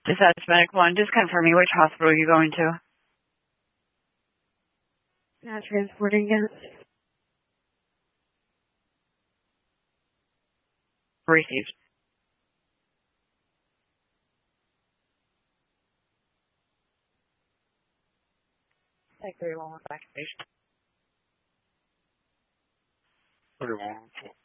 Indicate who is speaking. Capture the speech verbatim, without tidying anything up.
Speaker 1: Dispatch Medic one, just confirm me which hospital are you going to?
Speaker 2: Not transporting again.
Speaker 1: Received.
Speaker 2: Like three one one back station.
Speaker 3: thirty-one.